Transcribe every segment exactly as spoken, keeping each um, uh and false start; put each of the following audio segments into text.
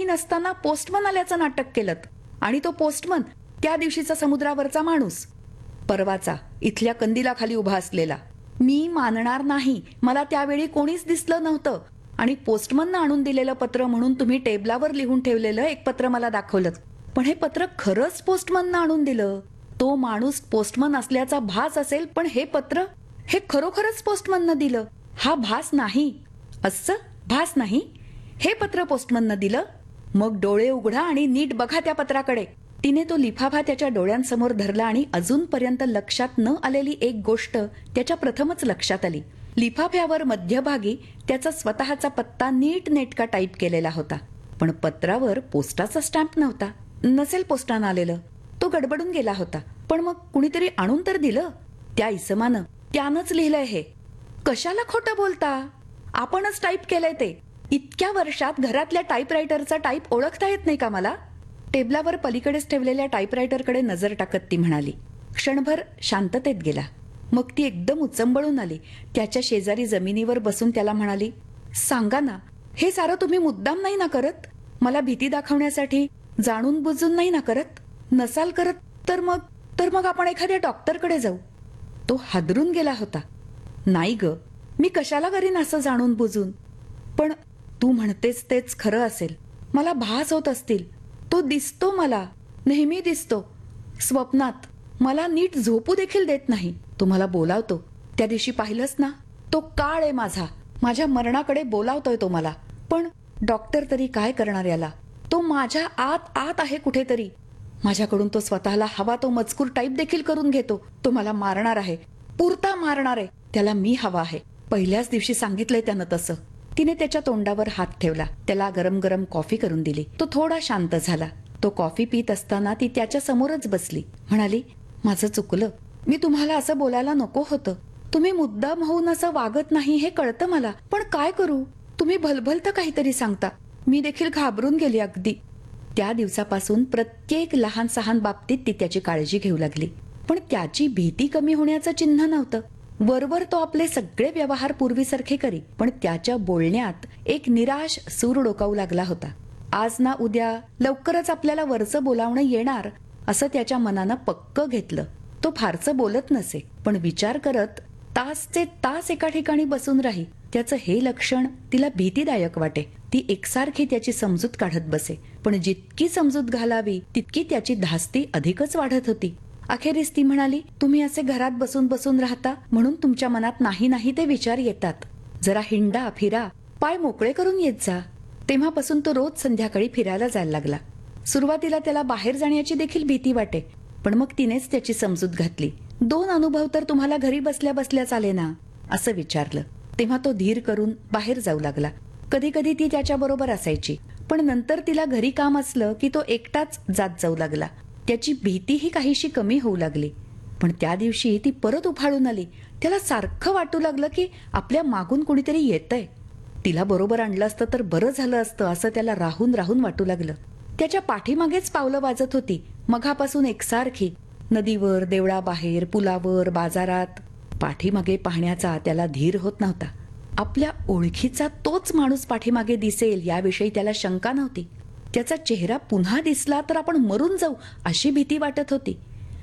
नसताना पोस्टमन आल्याचं नाटक केलं आणि तो पोस्टमन त्या दिवशीचा समुद्रावरचा माणूस, परवाचा इथल्या कंदिलाखाली उभा असलेला. मी मानणार नाही, मला त्यावेळी कोणीच दिसलं नव्हतं आणि पोस्टमननं आणून दिलेलं पत्र म्हणून तुम्ही टेबलावर लिहून ठेवलेलं एक पत्र मला दाखवलं, पण हे पत्र खरंच पोस्टमननं आणून दिलं. तो माणूस पोस्टमन असल्याचा भास असेल, पण हे पत्र हे खरोखरच पोस्टमननं दिलं. हा भास नाही. असं भास नाही, हे पत्र पोस्टमननं दिलं. मग डोळे उघडा आणि नीट बघा त्या पत्राकडे. तिने तो लिफाफा त्याच्या डोळ्यांसमोर धरला आणि अजूनपर्यंत लक्षात न आलेली एक गोष्ट त्याच्या प्रथमच लक्षात आली. लिफाफ्यावर मध्यभागी त्याचा स्वतःचा पत्ता नीट नेटका टाईप केलेला होता, पण पत्रावर पोस्टाचा स्टॅम्प नव्हता. नसेल पोस्टानं आलेलं. तो गडबडून गेला होता. पण मग कुणीतरी आणून तर दिलं. त्या इसमानं त्यानंच लिहिलंय हे. कशाला खोटं बोलता? आपणच टाईप केलंय ते. इतक्या वर्षात घरातल्या टाईपरायटरचा टाईप ओळखता येत नाही का मला? टेबलावर पलीकडेच ठेवलेल्या टाईपरायटरकडे नजर टाकत ती म्हणाली. क्षणभर शांततेत गेला. मग ती एकदम उचंबळून आली. त्याच्या शेजारी जमिनीवर बसून त्याला म्हणाली, सांगा ना, हे सारं तुम्ही मुद्दाम नाही ना करत? मला भीती दाखवण्यासाठी जाणून बुजून नाही ना करत? नसाल करत तर मग तर मग आपण एखाद्या डॉक्टरकडे जाऊ. तो हादरून गेला होता. नाही ग, मी कशाला करीन असं जाणून बुजून? पण तू म्हणतेस तेच खरं असेल. मला भास होत असतील. तो दिसतो मला, नेहमी दिसतो. स्वप्नात मला नीट झोपू देखील देत नाही. तो मला बोलावतो. त्या दिवशी पाहिलंस ना, तो काळ आहे माझा. माझ्या मरणाकडे बोलावतोय तो मला. पण डॉक्टर तरी काय करणार याला? तो माझ्या आत आत आहे कुठेतरी. माझ्याकडून तो स्वतःला हवा तो मजकूर टाईप देखील करून घेतो. तो मला मारणार आहे, पुरता मारणार आहे. त्याला मी हवा आहे. पहिल्याच दिवशी सांगितलंय त्यानं तसं. तिने त्याच्या तोंडावर हात ठेवला. त्याला गरम गरम कॉफी करून दिली. तो थोडा शांत झाला. तो कॉफी पीत असताना ती त्याच्या समोरच बसली. म्हणाली, माझं चुकलं. मी तुम्हाला असं बोलायला नको होतं. तुम्ही मुद्दाम होऊन असं वागत नाही हे कळतं मला, पण काय करू? तुम्ही भलभलतं काहीतरी सांगता. मी देखील घाबरून गेली अगदी. त्या दिवसापासून प्रत्येक लहान सहान बाबतीत ती त्याची काळजी घेऊ लागली. पण त्याची भीती कमी होण्याचं चिन्ह नव्हतं. वरवर तो आपले सगळे व्यवहार पूर्वीसारखे करी, पण त्याच्या बोलण्यात एक निराश सूर डोकावू लागला होता. आज ना उद्या लवकरच आपल्याला वरचं बोलावणं येणार असं त्याच्या मनानं पक्क घेतलं. तो फारसं बोलत नसे, पण विचार करत तासचे तास एका ठिकाणी बसून राही. त्याचं हे लक्षण तिला भीतीदायक वाटे. ती एकसारखी त्याची समजूत काढत बसे, पण जितकी समजूत घालावी तितकी त्याची धास्ती अधिकच वाढत होती. अखेरीस ती म्हणाली, तुम्ही असे घरात बसून बसून राहता म्हणून तुमच्या मनात नाही नाही ते विचार येतात. जरा हिंडा फिरा, पाय मोकळे करून येत जा. तेव्हापासून तो रोज संध्याकाळी फिरायला जायला लागला. सुरुवातीला त्याला बाहेर जाण्याची देखील भीती वाटे, पण मग तिनेच त्याची समजूत घातली. दोन अनुभव तर तुम्हाला घरी बसल्या बसल्याच आले ना, असं विचारलं. तेव्हा तो धीर करून बाहेर जाऊ लागला. कधी कधी ती त्याच्या बरोबर असायची, पण नंतर तिला घरी काम असलं की तो एकटाच जात जाऊ लागला. त्याची भीतीही काहीशी कमी होऊ लागली. पण त्या दिवशी ती परत उफाळून आली. त्याला सारखं वाटू लागलं की आपल्या मागून कुणीतरी येतंय. तिला बरोबर आणलं असतं तर बरं झालं असतं असं त्याला राहून राहून वाटू लागलं. त्याच्या पाठीमागेच पावलं वाजत होती मघापासून एकसारखी. नदीवर, देवळाबाहेर, पुलावर, बाजारात. पाठीमागे पाहण्याचा त्याला धीर होत नव्हता. आपल्या ओळखीचा तोच माणूस पाठीमागे दिसेल याविषयी त्याला शंका नव्हती. त्याचा चेहरा पुन्हा दिसला तर आपण मरून जाऊ अशी भीती वाटत होती.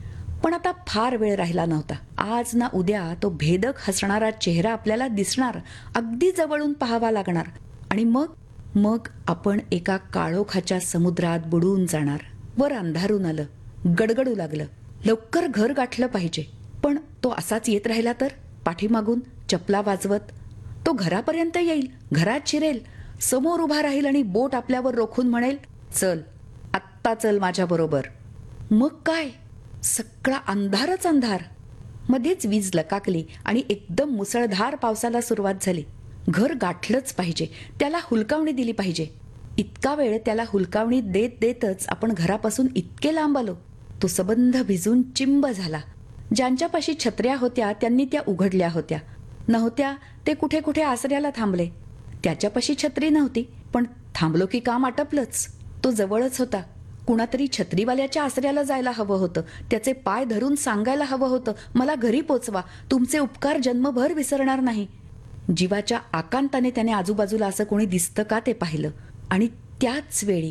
पण आता फार वेळ राहिला नव्हता. आज ना उद्या तो भेदक हसणारा चेहरा आपल्याला दिसणार, अगदी जवळून पाहावा लागणार. आणि मग मग आपण एका काळोखाच्या समुद्रात बुडून जाणार. वर अंधारून आलं, गडगडू लागलं. लवकर घर गाठलं पाहिजे. पण तो असाच येत राहिला तर पाठीमागून चपला वाजवत तो घरापर्यंत येईल, घरात शिरेल, समोर उभा राहील आणि बोट आपल्यावर रोखून म्हणेल, चल आत्ता चल माझ्या बरोबर. मग काय, सगळा अंधारच अंधार. मध्येच वीज लकाकली आणि एकदम मुसळधार पावसाला सुरुवात झाली. घर गाठलंच पाहिजे, त्याला हुलकावणी दिली पाहिजे. इतका वेळ त्याला हुलकावणी देत देतच आपण घरापासून इतके लांब आलो. तो सबंध भिजून चिंब झाला. ज्यांच्यापाशी छत्र्या होत्या त्यांनी त्या उघडल्या होत्या. नव्हत्या ते कुठे कुठे आसऱ्याला थांबले. त्याच्यापाशी छत्री नव्हती, पण थांबलो की काम आटपलंच. तो जवळच होता. कुणातरी छत्रीवाल्याच्या आसऱ्याला जायला हवं होतं. त्याचे पाय धरून सांगायला हवं होतं, मला घरी पोचवा, तुमचे उपकार जन्मभर विसरणार नाही. जीवाच्या आकांताने त्याने आजूबाजूला असं कोणी दिसतं का ते पाहिलं. आणि त्याच वेळी